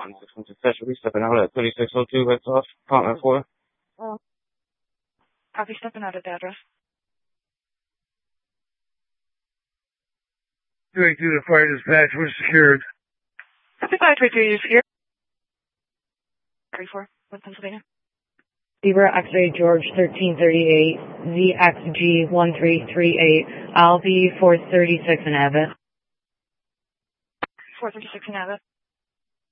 We stepping out at 3602 West Off, Apartment 4. Copy, stepping out at the address. Doing through the fire dispatch, we're secured. Copy, 533, you're secured. 34, Pennsylvania. Zebra X-ray George 1338, ZXG 1338, LB 436 in Abbott. 436 in Abbott.